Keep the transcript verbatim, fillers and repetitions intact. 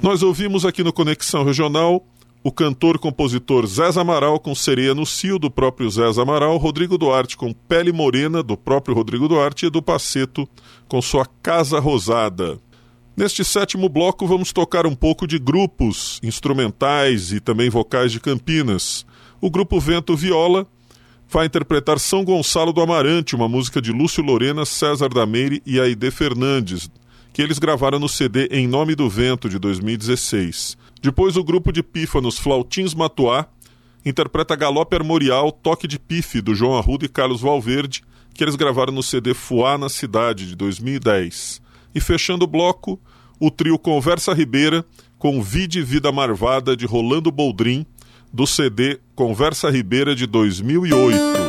Nós ouvimos aqui no Conexão Regional o cantor-compositor Zés Amaral com Sereia no Cio, do próprio Zés Amaral, Rodrigo Duarte com Pele Morena, do próprio Rodrigo Duarte, e Edu Passeto com sua Casa Rosada. Neste sétimo bloco vamos tocar um pouco de grupos instrumentais e também vocais de Campinas. O grupo Vento Viola vai interpretar São Gonçalo do Amarante, uma música de Lúcio Lorena, César da Meire e Aide Fernandes, que eles gravaram no C D Em Nome do Vento, de dois mil e dezesseis. Depois o grupo de pífanos Flautins Matuá interpreta Galope Armorial, Toque de Pife, do João Arruda e Carlos Valverde, que eles gravaram no C D Fuá na Cidade, de dois mil e dez. E fechando o bloco, o trio Conversa Ribeira com Vide Vida Marvada, de Rolando Boldrin, do C D Conversa Ribeira, de dois mil e oito.